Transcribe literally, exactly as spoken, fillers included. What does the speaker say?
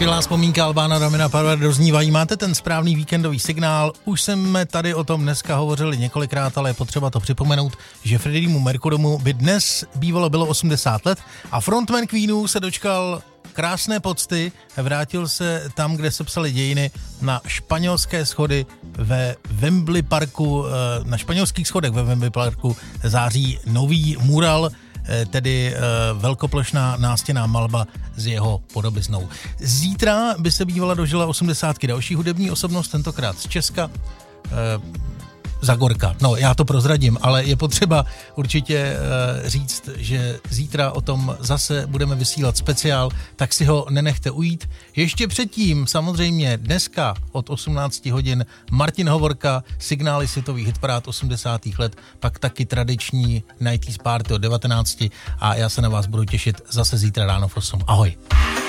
Skvělá vzpomínka Albána Romina Power doznívají. Máte ten správný víkendový signál. Už jsme tady o tom dneska hovořili několikrát, ale je potřeba to připomenout, že Freddímu Mercurymu by dnes bývalo bylo osmdesát let a frontman Queenů se dočkal krásné pocty, vrátil se tam, kde se psaly dějiny, na španělské schody ve Wembley Parku, na španělských schodech ve Wembley Parku září nový mural, tedy velkoplošná nástěnná malba s jeho podobiznou. Zítra by se bývala dožila osmdesátky další hudební osobnost, tentokrát z Česka, Zagorka. No, já to prozradím, ale je potřeba určitě uh, říct, že zítra o tom zase budeme vysílat speciál, tak si ho nenechte ujít. Ještě předtím, samozřejmě dneska od osmnáct hodin Martin Hovorka, signály světových hitparád osmdesátých let, pak taky tradiční nineties party od devatenácti a já se na vás budu těšit zase zítra ráno v osm. Ahoj.